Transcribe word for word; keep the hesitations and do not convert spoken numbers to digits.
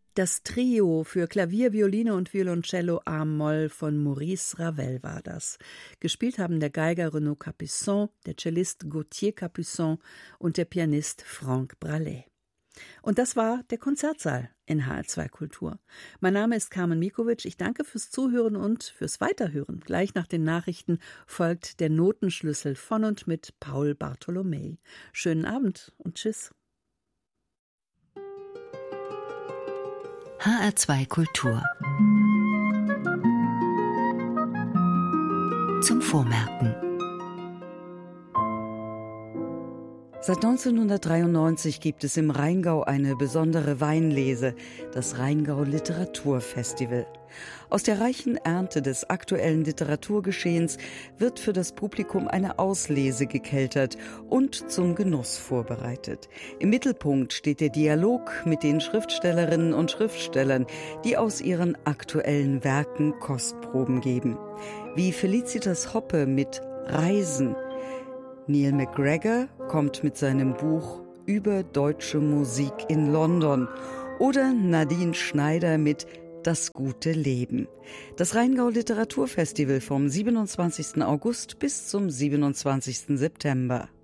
Das Trio für Klavier, Violine und Violoncello a-Moll von Maurice Ravel war das. Gespielt haben der Geiger Renaud Capuçon, der Cellist Gauthier Capuçon und der Pianist Franck Braley. Und das war der Konzertsaal in H R zwei Kultur. Mein Name ist Carmen Mikovic. Ich danke fürs Zuhören und fürs Weiterhören. Gleich nach den Nachrichten folgt der Notenschlüssel von und mit Paul Bartholomä. Schönen Abend und tschüss. H R zwei Kultur zum Vormerken. Seit neunzehnhundertdreiundneunzig gibt es im Rheingau eine besondere Weinlese, das Rheingau Literaturfestival. Aus der reichen Ernte des aktuellen Literaturgeschehens wird für das Publikum eine Auslese gekeltert und zum Genuss vorbereitet. Im Mittelpunkt steht der Dialog mit den Schriftstellerinnen und Schriftstellern, die aus ihren aktuellen Werken Kostproben geben. Wie Felicitas Hoppe mit Reisen. Neil MacGregor kommt mit seinem Buch über deutsche Musik in London oder Nadine Schneider mit Das gute Leben. Das Rheingau Literaturfestival vom siebenundzwanzigsten August bis zum siebenundzwanzigsten September.